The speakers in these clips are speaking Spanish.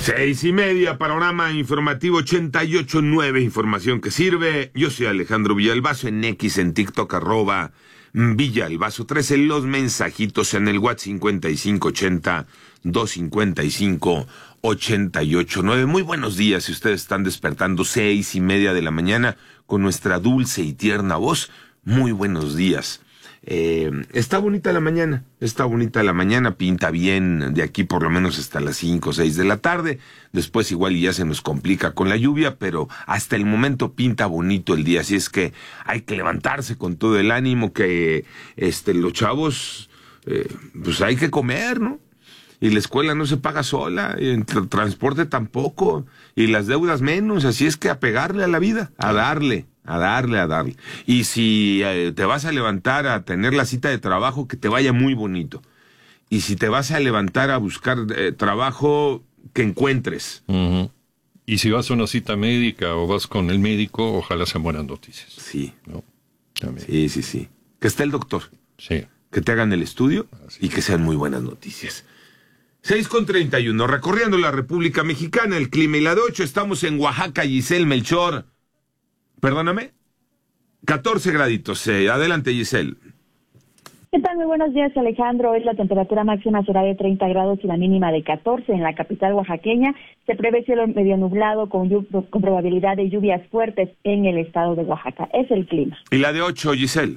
6:30, panorama informativo 88.9, información que sirve. Yo soy Alejandro Villalbazo, en X, en TikTok, @Villalbazo13, los mensajitos en el WhatsApp 5580-255-88.9. Muy buenos días, si ustedes están despertando 6:30 de la mañana con nuestra dulce y tierna voz. Muy buenos días. Está bonita la mañana, pinta bien de aquí por lo menos hasta las 5 o 6 de la tarde, después igual ya se nos complica con la lluvia, pero hasta el momento pinta bonito el día, así es que hay que levantarse con todo el ánimo que los chavos, pues hay que comer, ¿no? Y la escuela no se paga sola, y el transporte tampoco, y las deudas menos, así es que a pegarle a la vida, a darle. Y si te vas a levantar a tener la cita de trabajo, que te vaya muy bonito. Y si te vas a levantar a buscar trabajo, que encuentres. Uh-huh. Y si vas a una cita médica o vas con el médico, ojalá sean buenas noticias. Sí. ¿No? También. Sí. Que esté el doctor. Sí. Que te hagan el estudio y que sean muy buenas noticias. 6:31, recorriendo la República Mexicana, el clima y la de 8, estamos en Oaxaca, Giselle Melchor. Perdóname, 14 graditos. Adelante, Giselle. ¿Qué tal? Muy buenos días, Alejandro. Hoy la temperatura máxima será de 30 grados y la mínima de 14 en la capital oaxaqueña. Se prevé cielo medio nublado con probabilidad de lluvias fuertes en el estado de Oaxaca. Es el clima. ¿Y la de 8, Giselle?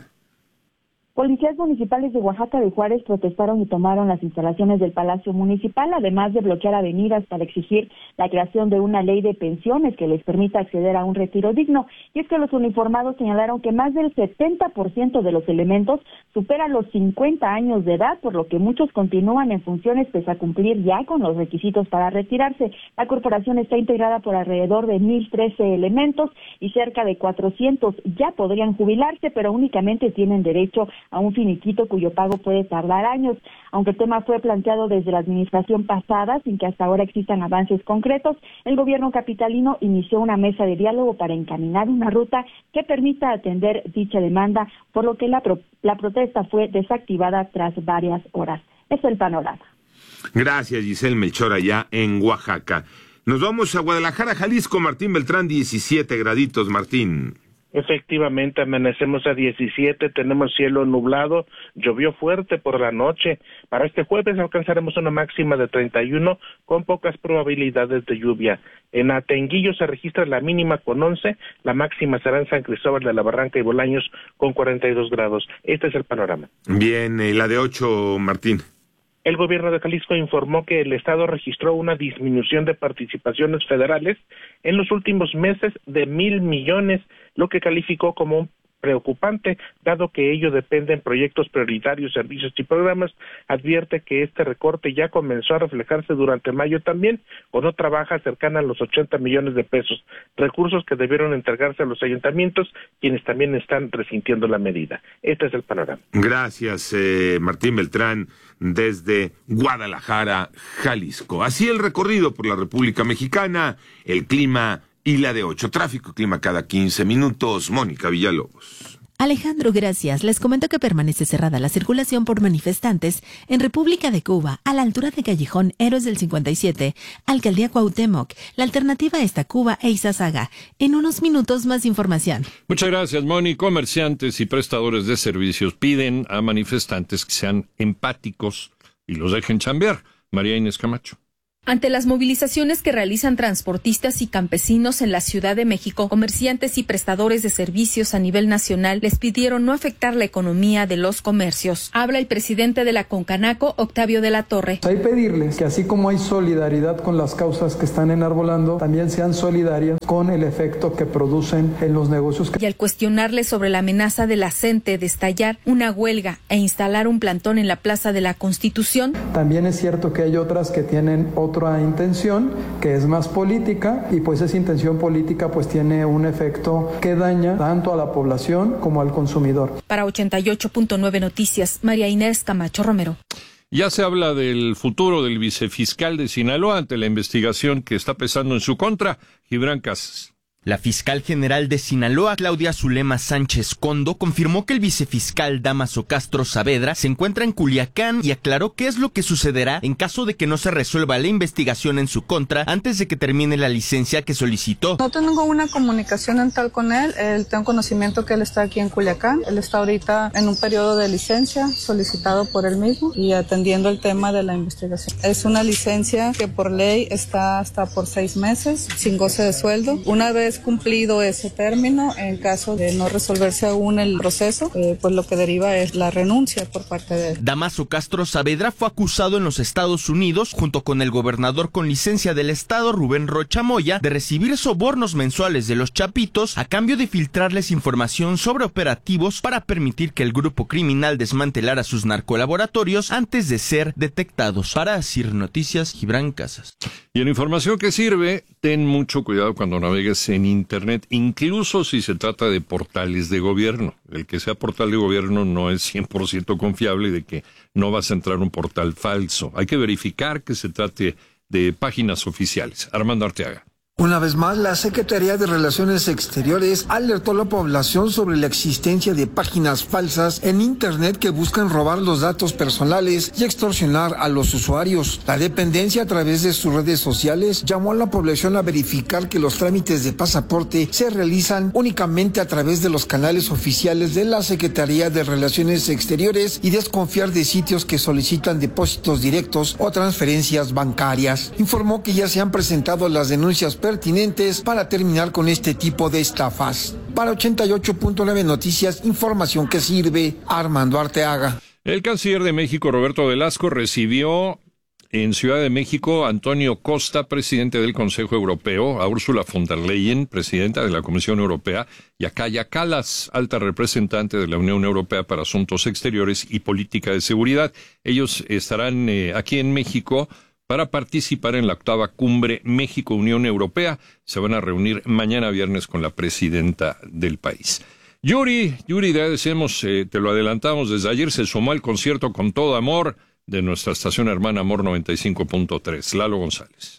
Policías municipales de Oaxaca de Juárez protestaron y tomaron las instalaciones del Palacio Municipal, además de bloquear avenidas para exigir la creación de una ley de pensiones que les permita acceder a un retiro digno. Y es que los uniformados señalaron que más del 70% de los elementos superan los 50 años de edad, por lo que muchos continúan en funciones pese a cumplir ya con los requisitos para retirarse. La corporación está integrada por alrededor de 1,013 elementos y cerca de 400 ya podrían jubilarse, pero únicamente tienen derecho a un finiquito cuyo pago puede tardar años. Aunque el tema fue planteado desde la administración pasada, sin que hasta ahora existan avances concretos, el gobierno capitalino inició una mesa de diálogo para encaminar una ruta que permita atender dicha demanda, por lo que la protesta fue desactivada tras varias horas. Es el panorama. Gracias, Giselle Melchor, allá en Oaxaca. Nos vamos a Guadalajara, Jalisco. Martín Beltrán, 17 graditos, Martín. Efectivamente, amanecemos a 17, tenemos cielo nublado, llovió fuerte por la noche. Para este jueves alcanzaremos una máxima de 31 con pocas probabilidades de lluvia. En Atenguillo se registra la mínima con 11, la máxima será en San Cristóbal de la Barranca y Bolaños con 42 grados. Este es el panorama. Bien, la de 8, Martín. El gobierno de Jalisco informó que el estado registró una disminución de participaciones federales en los últimos meses de 1,000 millones, lo que calificó como preocupante, dado que ello depende en proyectos prioritarios, servicios y programas. Advierte que este recorte ya comenzó a reflejarse durante mayo también, con otra baja cercana a los 80 millones de pesos, recursos que debieron entregarse a los ayuntamientos, quienes también están resintiendo la medida. Este es el panorama. Gracias, Martín Beltrán, desde Guadalajara, Jalisco. Así el recorrido por la República Mexicana, el clima y la de 8. Tráfico y clima cada 15 minutos. Mónica Villalobos. Alejandro, gracias. Les comento que permanece cerrada la circulación por manifestantes en República de Cuba, a la altura de Callejón Héroes del 57, Alcaldía Cuauhtémoc. La alternativa es Tacuba e Izazaga. En unos minutos más información. Muchas gracias, Moni. Comerciantes y prestadores de servicios piden a manifestantes que sean empáticos y los dejen chambear. María Inés Camacho. Ante las movilizaciones que realizan transportistas y campesinos en la Ciudad de México, comerciantes y prestadores de servicios a nivel nacional les pidieron no afectar la economía de los comercios. Habla el presidente de la Concanaco, Octavio de la Torre. Hay que pedirles que así como hay solidaridad con las causas que están enarbolando, también sean solidarias con el efecto que producen en los negocios. Y al cuestionarle sobre la amenaza de la CENTE de estallar una huelga e instalar un plantón en la Plaza de la Constitución. También es cierto que hay otras que tienen otra intención, que es más política, y pues esa intención política pues tiene un efecto que daña tanto a la población como al consumidor. Para 88.9 Noticias, María Inés Camacho Romero. Ya se habla del futuro del vicefiscal de Sinaloa ante la investigación que está pesando en su contra, Gibran Casas. La fiscal general de Sinaloa, Claudia Zulema Sánchez Condo, confirmó que el vicefiscal Dámaso Castro Saavedra se encuentra en Culiacán y aclaró qué es lo que sucederá en caso de que no se resuelva la investigación en su contra antes de que termine la licencia que solicitó. No tengo una comunicación en tal con él, tengo conocimiento que él está aquí en Culiacán, él está ahorita en un periodo de licencia solicitado por él mismo y atendiendo el tema de la investigación. Es una licencia que por ley está hasta por 6 meses, sin goce de sueldo. Una vez cumplido ese término, en caso de no resolverse aún el proceso, pues lo que deriva es la renuncia por parte de él. Dámaso Castro Saavedra fue acusado en los Estados Unidos, junto con el gobernador con licencia del estado, Rubén Rocha Moya, de recibir sobornos mensuales de los Chapitos a cambio de filtrarles información sobre operativos para permitir que el grupo criminal desmantelara sus narcolaboratorios antes de ser detectados. Para CIR Noticias, Gibran Casas. Y en información que sirve, ten mucho cuidado cuando navegues en Internet, incluso si se trata de portales de gobierno. El que sea portal de gobierno no es 100% confiable de que no vas a entrar a un portal falso. Hay que verificar que se trate de páginas oficiales. Armando Arteaga. Una vez más, la Secretaría de Relaciones Exteriores alertó a la población sobre la existencia de páginas falsas en Internet que buscan robar los datos personales y extorsionar a los usuarios. La dependencia, a través de sus redes sociales, llamó a la población a verificar que los trámites de pasaporte se realizan únicamente a través de los canales oficiales de la Secretaría de Relaciones Exteriores y desconfiar de sitios que solicitan depósitos directos o transferencias bancarias. Informó que ya se han presentado las denuncias pertinentes para terminar con este tipo de estafas. Para 88.9 Noticias, información que sirve, Armando Arteaga. El canciller de México, Roberto Velasco, recibió en Ciudad de México a Antonio Costa, presidente del Consejo Europeo, a Ursula von der Leyen, presidenta de la Comisión Europea, y a Kaja Kallas, alta representante de la Unión Europea para Asuntos Exteriores y Política de Seguridad. Ellos estarán aquí en México para participar en la 8ª Cumbre México-Unión Europea. Se van a reunir mañana viernes con la presidenta del país. Yuri, te decimos, te lo adelantamos desde ayer, se sumó al concierto Con Todo Amor de nuestra estación hermana Amor 95.3. Lalo González.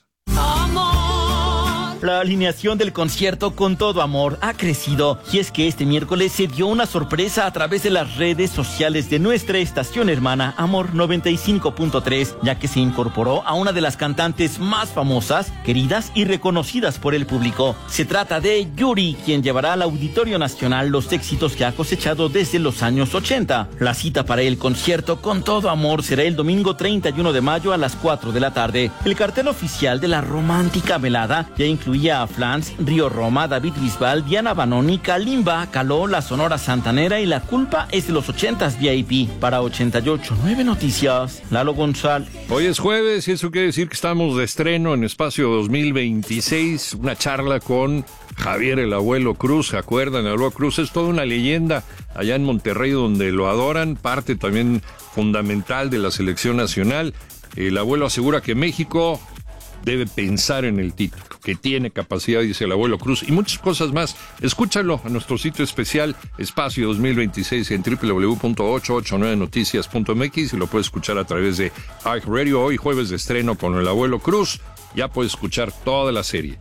La alineación del concierto Con Todo Amor ha crecido, y es que este miércoles se dio una sorpresa a través de las redes sociales de nuestra estación hermana Amor 95.3, ya que se incorporó a una de las cantantes más famosas, queridas y reconocidas por el público. Se trata de Yuri, quien llevará al Auditorio Nacional los éxitos que ha cosechado desde los años 80. La cita para el concierto Con Todo Amor será el domingo 31 de mayo a las 4 de la tarde. El cartel oficial de la romántica velada ya incluía a Flans, Río Roma, David Bisbal, Diana Banoni, Kalimba, Caló, La Sonora Santanera y La Culpa es de los 80s VIP. Para 88.9 Noticias, Lalo González. Hoy es jueves y eso quiere decir que estamos de estreno en Espacio 2026, una charla con Javier el Abuelo Cruz. ¿Se acuerdan? El Abuelo Cruz es toda una leyenda allá en Monterrey donde lo adoran, parte también fundamental de la selección nacional. El abuelo asegura que México debe pensar en el título, que tiene capacidad, dice el Abuelo Cruz, y muchas cosas más. Escúchalo a nuestro sitio especial Espacio 2026 en www.889noticias.mx y lo puedes escuchar a través de iHeartRadio. Hoy jueves de estreno con el Abuelo Cruz. Ya puedes escuchar toda la serie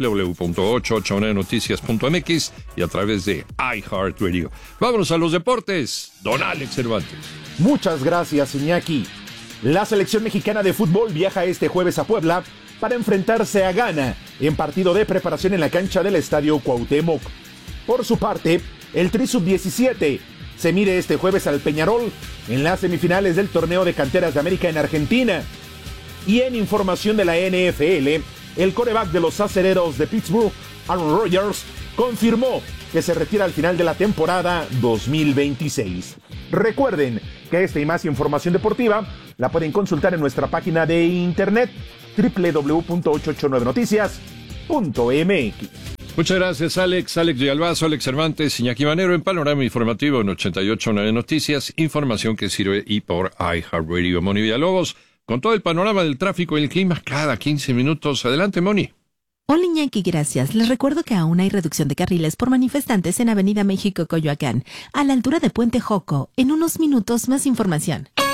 www.889noticias.mx y a través de iHeartRadio. Vámonos a los deportes. Don Alex Cervantes. Muchas gracias, Iñaki. La selección mexicana de fútbol viaja este jueves a Puebla para enfrentarse a Ghana en partido de preparación en la cancha del Estadio Cuauhtémoc. Por su parte, el Tri Sub-17 se mide este jueves al Peñarol en las semifinales del Torneo de Canteras de América en Argentina. Y en información de la NFL, el quarterback de los Acereros de Pittsburgh, Aaron Rodgers, confirmó que se retira al final de la temporada 2026. Recuerden que esta y más información deportiva la pueden consultar en nuestra página de internet www.889noticias.mx. Muchas gracias, Alex Villalbazo, Alex Cervantes, Iñaki Manero en Panorama Informativo en 88.9 Noticias, información que sirve y por iHeartRadio. Moni Villalobos, con todo el panorama del tráfico y el clima cada 15 minutos. Adelante, Moni. Hola, Iñaki, gracias. Les recuerdo que aún hay reducción de carriles por manifestantes en Avenida México, Coyoacán, a la altura de Puente Joco. En unos minutos, más información.